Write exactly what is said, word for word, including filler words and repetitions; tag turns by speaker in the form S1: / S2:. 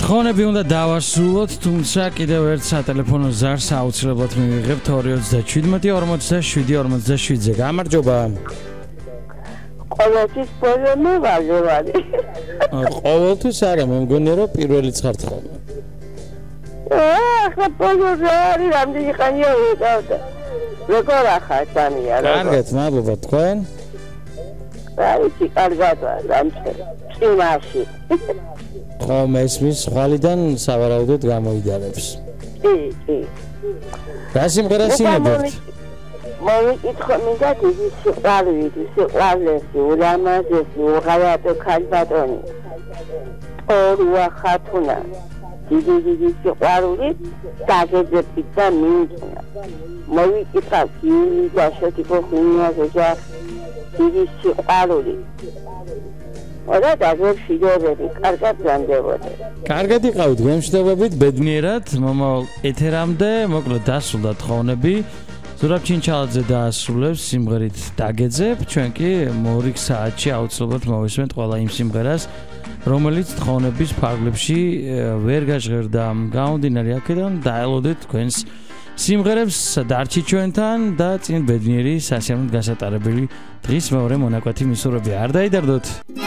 S1: თხოვნები უნდა დავასრულოთ, თუმცა კიდევ ერთ სატელეფონო ზარს აუცილებლად მივიღებთ ორი ოცდაშვიდი ორმოცდაშვიდი ორმოცდაშვიდზე. გამარჯობა.
S2: ყოველთვის პრობლემა ვარ.
S1: ყოველთვის არა, მე მგონია რომ პირველიც ხართ ხოლმე.
S2: ახლა პრობლემები რამდენი ხანია ვიყავდა. როგორ ახლა სამია რა.
S1: კარგად, მადლობა თქვენ.
S2: რაიცი კარგად დამჭე. წინაში.
S1: ხომ ესმის ხვალიდან სავარაუდოდ გამოიდარებს.
S2: კი, კი.
S1: რა სიმღერა სინებებთ?
S2: მოვიკითხო მინდა დიდი სიყვარულით, სიყვარულესი, ულამაზესი, უღალატო ქალბატონი. ორვა ხათუნა. დიდი დიდი სიყვარულით დაგეძებთ და მიუძღვნა. მოვიკითხავ გიული და შეთიკო ხინიაზე და დიდი სიყვარული. ოდა დაგეშიდობები, კარგად განდებოდი.
S1: კარგად იყავით, გემშვიდობებით, ბედნიერად, მომავალ ეთერამდე, მოკლედ დასრულდა თხოვნები. ზურაბ ჩინჩალაძე დაასრულებს სიმღერით დაგეძებ, ჩვენ კი ორი საათში აუცილებლად მოვისმენთ ყველა იმ სიმღერას, რომელიც თხოვნების ფარგლებში ვერ გაჟღერდა. გამომდინარე აქედან დაელოდეთ თქვენს სიმღერებს დარჩით ჩვენთან და წინ ბედნიერი სასიამოვნო გასატარებელი დღის მეორე მონაკვეთი მისურვებია. არ დაიდარდოთ.